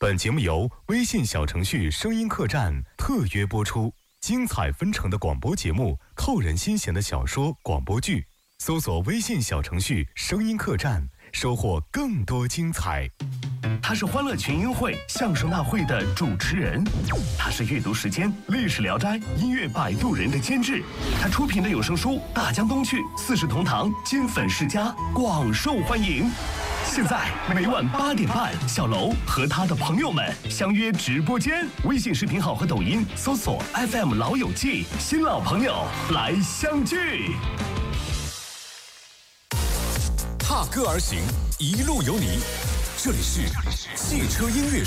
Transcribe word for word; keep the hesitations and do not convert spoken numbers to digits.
本节目由微信小程序声音客栈特约播出，精彩纷呈的广播节目，扣人心弦的小说广播剧，搜索微信小程序声音客栈，收获更多精彩。 他是欢乐群英会相声大会的主持人，他是阅读时间历史聊斋音乐摆渡人的监制，他出品的有声书《大江东去》《四世同堂》金粉世家广受欢迎。现在每晚八点半，小楼和他的朋友们相约直播间，微信视频号和抖音搜索 F M 老友记，新老朋友来相聚。 踏歌而行，一路有你。这里是汽车音乐